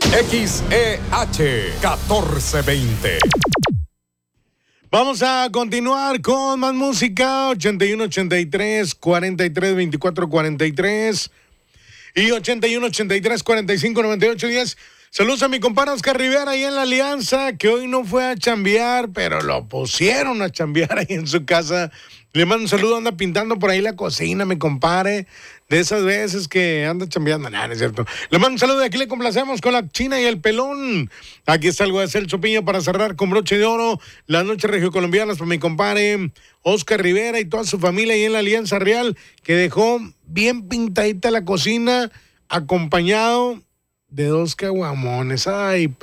XEH 1420. Vamos a continuar con más música. 81 83 43 24 43 y 81 83 45 98 10. Saludos a mi compadre Oscar Rivera ahí en la Alianza, que hoy no fue a chambear, pero lo pusieron a chambear ahí en su casa. Le mando un saludo, anda pintando por ahí la cocina, mi compadre. De esas veces que anda chambeando, nada, no es cierto. Le mando un saludo y aquí le complacemos con la China y el Pelón. Aquí está algo de Celso Piña para cerrar con broche de oro las noches regiocolombianas para mi compadre Oscar Rivera y toda su familia ahí en la Alianza Real, que dejó bien pintadita la cocina, acompañado de 2 caguamones. Ay,